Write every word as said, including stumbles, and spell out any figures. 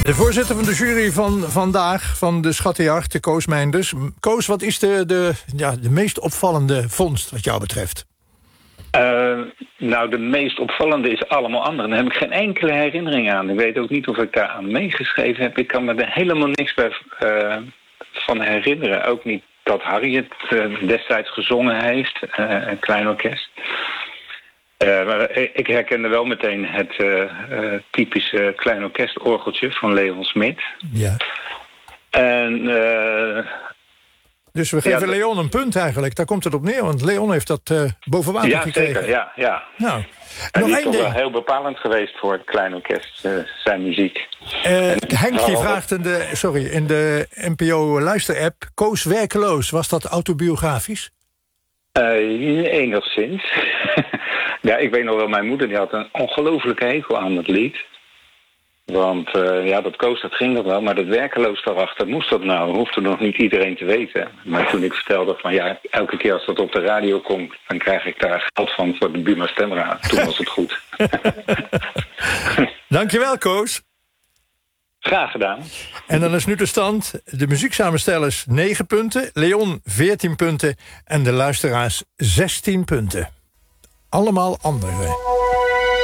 De voorzitter van de jury van vandaag, van de Schattenjacht, Koos Meinders. Koos, wat is de, de, ja, de meest opvallende vondst wat jou betreft? Uh, nou, de meest opvallende is allemaal andere. Daar heb ik geen enkele herinnering aan. Ik weet ook niet of ik daar aan meegeschreven heb. Ik kan me er helemaal niks bij uh, van herinneren. Ook niet dat Harry het uh, destijds gezongen heeft, uh, een klein orkest. Uh, maar ik herkende wel meteen het uh, uh, typische klein orkestorgeltje van Leon Smit. Ja. En... Uh, Dus we geven ja, Leon een punt eigenlijk. Daar komt het op neer, want Leon heeft dat uh, boven water ja, gekregen. Zeker, ja, ja. Nou, en nog die is één toch ding. wel heel bepalend geweest voor het klein orkest, uh, zijn muziek. Uh, en, Henk die oh, vraagt in de, sorry, in de N P O luisterapp... Koos werkeloos, was dat autobiografisch? Uh, enigszins. Ja, ik weet nog wel, mijn moeder die had een ongelofelijke hekel aan het lied. Want uh, ja, dat Koos, dat ging nog wel, maar dat werkeloos daarachter, moest dat nou? Hoefde nog niet iedereen te weten. Maar toen ik vertelde van ja, elke keer als dat op de radio komt, dan krijg ik daar geld van voor de Buma Stemraad. Toen was het goed. Dankjewel, Koos. Graag gedaan. En dan is nu de stand: de muzieksamenstellers negen punten, Leon veertien punten en de luisteraars zestien punten. Allemaal anderen.